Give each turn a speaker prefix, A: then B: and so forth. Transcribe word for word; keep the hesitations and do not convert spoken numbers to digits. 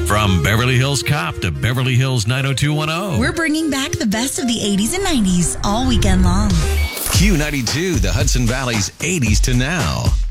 A: From Beverly Hills Cop to Beverly Hills nine oh two one oh.
B: We're bringing back the best of the eighties and nineties all weekend long.
A: Q ninety-two, the Hudson Valley's eighties to now.